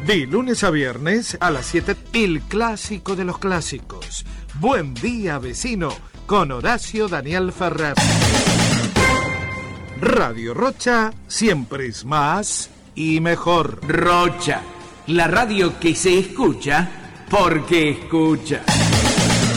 De lunes a viernes a las 7, el clásico de los clásicos. Buen día, vecino, con Horacio Daniel Ferrer. Radio Rocha siempre es más y mejor. Rocha, la radio que se escucha porque escucha.